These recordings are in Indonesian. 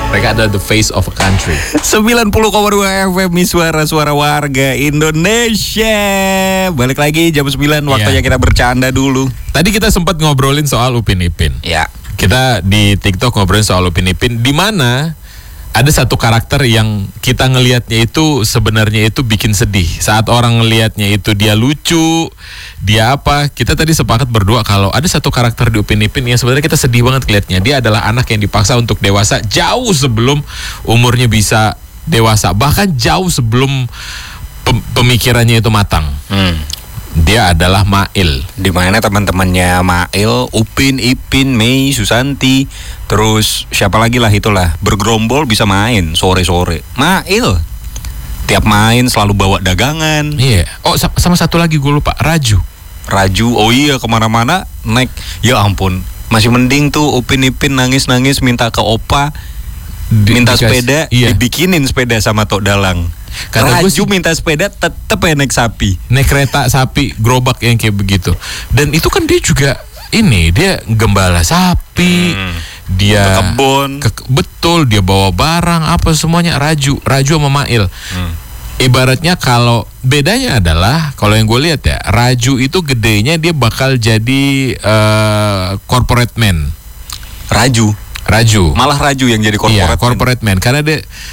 Mereka adalah the face of a country. 90,2 FM suara warga Indonesia. Balik lagi jam 9 waktunya kita bercanda dulu. Tadi kita sempat ngobrolin soal Upin Ipin. Ya. Kita di TikTok ngobrolin soal Upin Ipin, di mana ada satu karakter yang kita ngelihatnya itu sebenarnya itu bikin sedih. Saat orang ngelihatnya itu dia lucu, dia apa? Kita tadi sepakat berdua kalau ada satu karakter di Upin Ipin yang sebenarnya kita sedih banget ngelihatnya. Dia adalah anak yang dipaksa untuk dewasa jauh sebelum umurnya bisa dewasa, bahkan jauh sebelum pemikirannya itu matang. Dia adalah Mail. Di mana teman-temannya Mail, Upin, Ipin, Mei, Susanti, terus siapa lagi lah itulah, bergerombol bisa main sore-sore. Mail tiap main selalu bawa dagangan. Iya. Oh, sama satu lagi gue lupa, Raju. Oh iya, kemana-mana naik. Ya ampun, masih mending tuh Upin Ipin nangis-nangis minta ke opa, minta sepeda, dibikinin sepeda sama Tok Dalang. Kata Raju minta sepeda tetep ya naik sapi, naik kereta sapi gerobak yang kayak begitu. Dan itu kan dia juga dia gembala sapi, dia ke kebun, betul, dia bawa barang apa semuanya. Raju sama Mail. Ibaratnya kalau bedanya adalah kalau yang gue lihat ya, Raju itu gedenya dia bakal jadi corporate man. Raju malah Raju yang jadi corporate man karena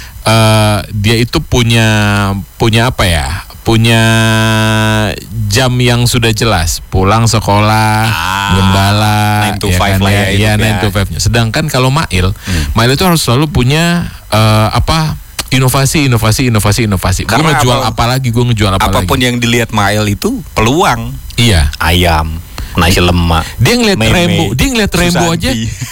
dia itu punya apa ya? Punya jam yang sudah jelas, pulang sekolah, gembala, 9 to 5 lah ya. 9 to 5-nya. Sedangkan kalau Mail itu harus selalu punya inovasi. Gue ngejual apa lagi? Apapun yang dilihat Mail itu peluang. Iya. Ayam, nasi lemak. Dia ngeliat rainbow aja.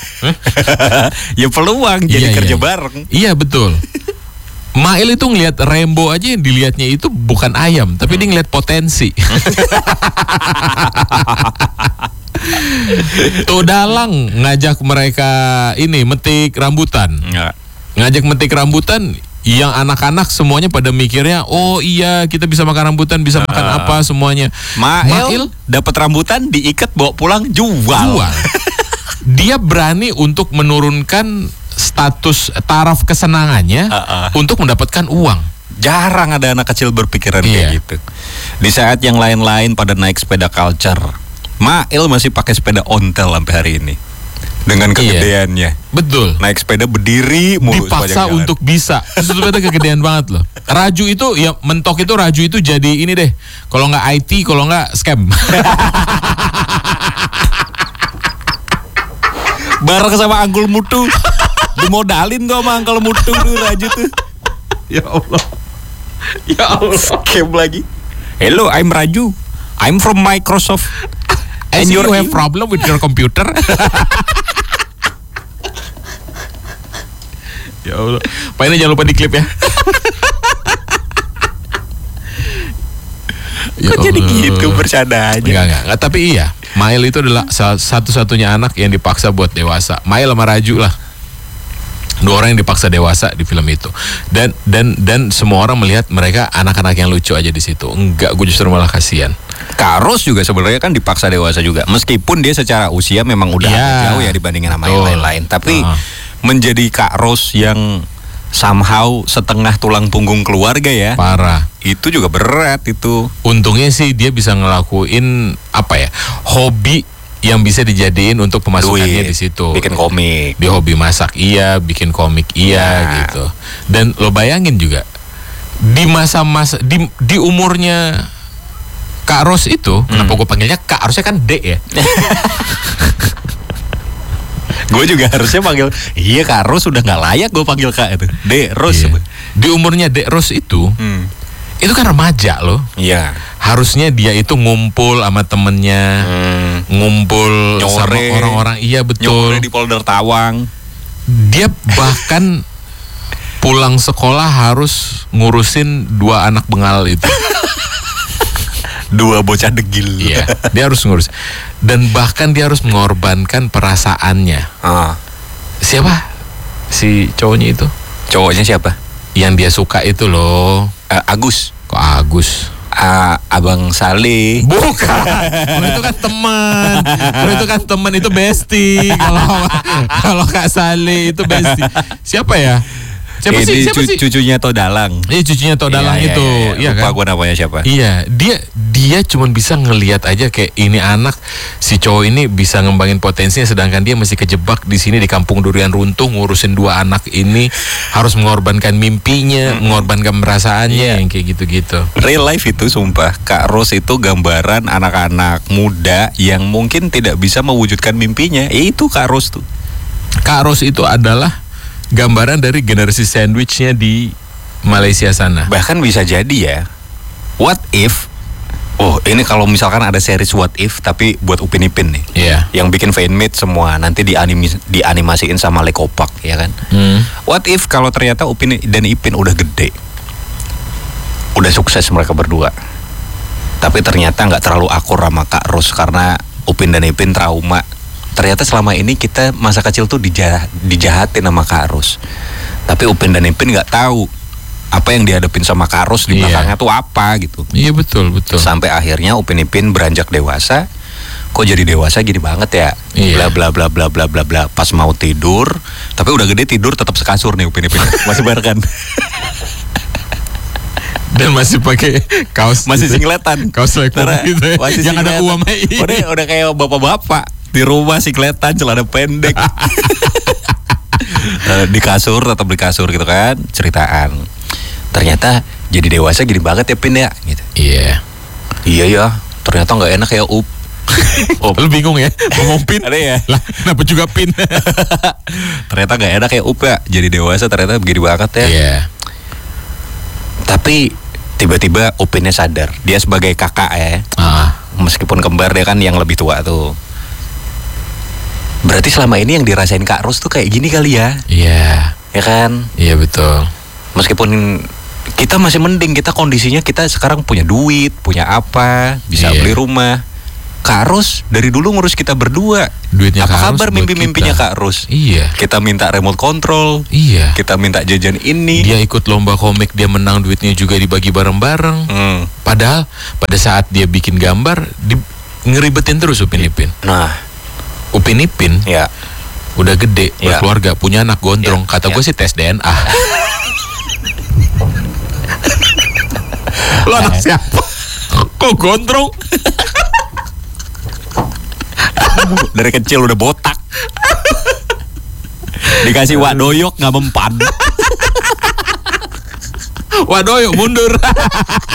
Ya peluang jadi kerja bareng. Iya betul. Mail itu ngelihat rainbow aja, yang dilihatnya itu bukan ayam, tapi dia ngelihat potensi. Tok Dalang ngajak mereka metik rambutan. Ngajak metik rambutan, yang anak-anak semuanya pada mikirnya, oh iya kita bisa makan rambutan, bisa makan apa semuanya. Mail dapat rambutan diikat bawa pulang jual. Dia berani untuk menurunkan status taraf kesenangannya untuk mendapatkan uang. Jarang ada anak kecil berpikiran kayak gitu. Di saat yang lain-lain pada naik sepeda culture, Mail masih pakai sepeda ontel sampai hari ini. Dengan kegedeannya. Betul. Naik sepeda berdiri mulu, dipaksa untuk bisa. Sepeda kegedean banget loh. Raju itu ya mentok itu Raju itu jadi ini deh. Kalau nggak IT, kalau nggak scam. Bareng sama Angkul Mutu. Dimodalin tuh sama Angkul Mutu tuh Raju tuh. Ya Allah. Scam lagi. Hello, I'm Raju. I'm from Microsoft. And you have problem with your computer? Ya Allah. Pak ini jangan lupa diklip ya. Kok jadi gitu bercanda aja? Enggak, tapi iya. Mail itu adalah satu-satunya anak yang dipaksa buat dewasa. Mail sama Raju lah. Dua orang yang dipaksa dewasa di film itu. Dan semua orang melihat mereka anak-anak yang lucu aja di situ. Enggak, gue justru malah kasihan. Kak Ros juga sebenarnya kan dipaksa dewasa juga. Meskipun dia secara usia memang udah jauh ya dibandingin sama yang lain-lain. Tapi menjadi Kak Ros yang somehow setengah tulang punggung keluarga ya. Parah. Itu juga berat itu. Untungnya sih dia bisa ngelakuin hobi yang bisa dijadiin untuk pemasukannya di situ. Bikin komik. Dia hobi masak bikin komik gitu. Dan lo bayangin juga di masa-masa di umurnya Kak Ros itu, kenapa gue panggilnya Kak? Harusnya kan Dek ya. Gue juga harusnya panggil, Kak Ros udah nggak layak gue panggil Kak itu. Dek Ros. Di umurnya Dek Ros itu kan remaja loh. Iya. Harusnya dia itu ngumpul sama temennya, ngumpul sama orang-orang. Iya betul. Nyore di Polder Tawang. Dia bahkan pulang sekolah harus ngurusin 2 anak bengal itu. 2 bocah degil. Iya, dia harus ngurus. Dan bahkan dia harus mengorbankan perasaannya. Siapa? Si cowoknya itu. Cowoknya siapa? Yang dia suka itu loh. Agus. Kok Agus? Abang Saleh. Bukan. Kalau itu kan teman. Itu bestie. Kalau Kak Saleh itu bestie. Siapa ya? Siapa sih? Cucunya Todalang. Iya, cucunya Todalang itu. Iya lupa kan? gue namanya siapa. Iya, dia cuma bisa ngelihat aja kayak ini anak, si cowok ini bisa ngembangin potensinya, sedangkan dia masih kejebak di sini di kampung durian runtuh ngurusin 2 anak ini, harus mengorbankan mimpinya, mengorbankan perasaannya yang kayak gitu-gitu. Real life itu sumpah, Kak Ros itu gambaran anak-anak muda yang mungkin tidak bisa mewujudkan mimpinya. Itu Kak Ros tuh. Kak Ros itu adalah gambaran dari generasi sandwichnya di Malaysia sana. Bahkan bisa jadi ya, what if, ini kalau misalkan ada series what if tapi buat Upin Ipin nih, yang bikin fanmade semua, nanti dianimasiin sama Lekopak, ya kan? What if kalau ternyata Upin dan Ipin udah gede, udah sukses mereka berdua, tapi ternyata nggak terlalu akur sama Kak Ros karena Upin dan Ipin trauma. Ternyata selama ini kita masa kecil tuh dijahatin sama Kak Ros. Tapi Upin dan Ipin nggak tahu apa yang dihadapin sama Kak Ros di belakangnya tuh apa gitu. Iya betul. Sampai akhirnya Upin Ipin beranjak dewasa. Kok jadi dewasa gini banget ya? Bla bla bla bla bla bla bla. Pas mau tidur, tapi udah gede tidur tetap sekasur nih Upin Ipin. Masih barengan. Dan masih pakai kaos, masih singletan, kaos lekor gitu ya. Masih yang ada uamnya. Udah kayak bapak-bapak di rumah singletan, celana pendek. Di kasur, tetap di kasur gitu kan, ceritaan. Ternyata jadi dewasa gini banget ya Pin ya gitu. Iya ya, ternyata nggak enak ya Lu bingung ya ngomong Pin. Ada ya? Lah kenapa juga Pin? Ternyata nggak enak ya ya, jadi dewasa ternyata begini banget ya. Tapi tiba-tiba Upinnya sadar, dia sebagai kakak ya, meskipun kembar dia kan yang lebih tua tuh. Berarti selama ini yang dirasain Kak Ros tuh kayak gini kali ya? Iya. Ya kan? Iya betul. Meskipun kita masih mending, kita kondisinya kita sekarang punya duit, punya apa, bisa beli rumah. Kak Ros dari dulu ngurus kita berdua. Duitnya apa kabar mimpi-mimpinya Kak Ros? Iya. Kita minta remote control. Iya. Kita minta jajan ini. Dia ikut lomba komik, dia menang, duitnya juga dibagi bareng-bareng. Padahal pada saat dia bikin gambar, ngeribetin terus Upin Ipin. Nah, Upin Ipin udah gede, berkeluarga, punya anak gondrong. Kata gue sih tes DNA. Lo anak siapa? Kok gondrong? Dari kecil udah botak. Dikasih wak doyok nggak mempan. Wak doyok mundur.